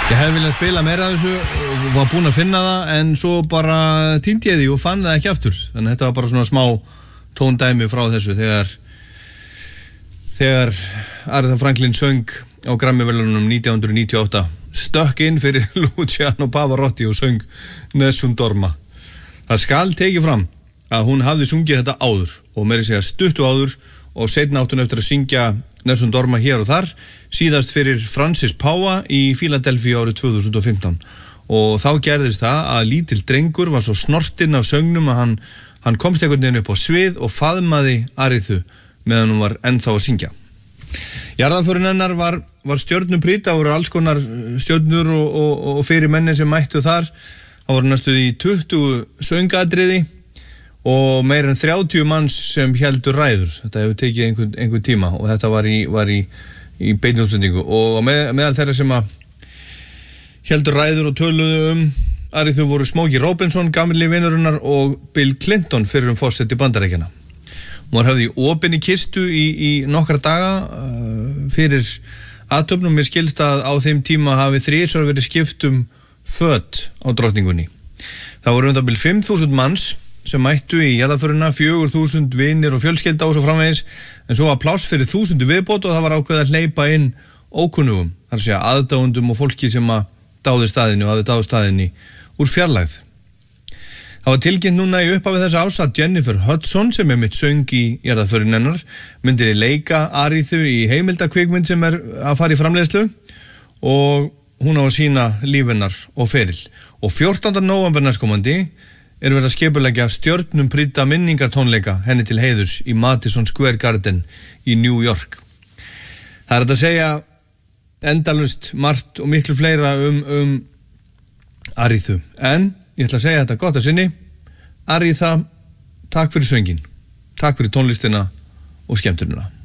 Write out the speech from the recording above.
Ég hef viljað spila meira af þessu, var búinn að finna það, en svo bara týndi ég því og fann það ekki aftur. Þannig að þetta var bara svona smá tóndæmi frá þessu þegar Aretha Franklin söng á Grammy-verðlaununum 1998, stökk inn fyrir Luciano Pavarotti og söng Nessun Dorma. Það skal tekið fram að hún hafði sungið þetta áður og meira segja stuttu áður og seinna átti hún eftir að syngja Nessun Dorma hér og þar, síðast fyrir Francis Páa í Philadelphia árið 2015. Og þá gerðist það að lítill drengur var svo snortinn af söngnum að hann komst einhvern veginn upp á svið og faðmaði Arethu meðan hún var ennþá að syngja. Jarðarförin hennar var stjörnuprýtt, það voru alls konar stjörnur og fyrir menni sem mættu þar. Það voru næstuð í 20 söngadriði og meira en 30 manns sem héldu ræður. Þetta hefur tekið einhvern tíma og þetta var í beinni útsendingu og meðal þeirra sem að héldu ræður og töluðu Arethu voru Smokey Robinson, gamli vinurunnar, og Bill Clinton, fyrrum forseti Bandaríkjanna. Hún var höfð í opinni kistu í nokkra daga fyrir athöfnum. Mér skilst að á þeim tíma hafi þrisvar verið skipt föt á drottningunni. Það voru bil 5.000 manns sem mættu í jarðarförina, 4.000 vinir og fjölskylda og svo framvegis, en svo var pláss fyrir 1.000 viðbót og það var ákveðið að hleypa inn ókunnugum, þar að segja aðdáendum og fólki sem að dáði staðinu og hafði dáð staðinni úr fjarlægð. Það var tilkynnt núna í upphafi þessa árs að Jennifer Hudson, sem mitt söng í jarðarförin hennar, myndi leika Arethu í heimildakvikmynd sem að fara í framleiðslu og hún á að sýna lífinnar og feril. Og 14. nóvember næstkomandi verið að skipuleggja stjörnumprýdda minningartónleika henni til heiðurs í Madison Square Garden í New York. Það hægt að segja endalaust margt og miklu fleira Arethu, en ég ætla að segja þetta gott að sinni. Aretha, takk fyrir söngin, takk fyrir tónlistina og skemmtunina.